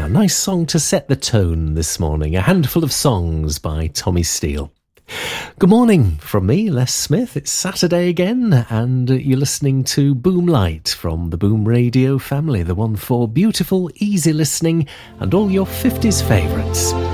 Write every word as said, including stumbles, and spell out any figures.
Yeah, nice song to set the tone this morning. A Handful of Songs by Tommy Steele. Good morning from me, Les Smith. It's Saturday again, and you're listening to Boom Light from the Boom Radio family, the one for beautiful, easy listening and all your fifties favourites.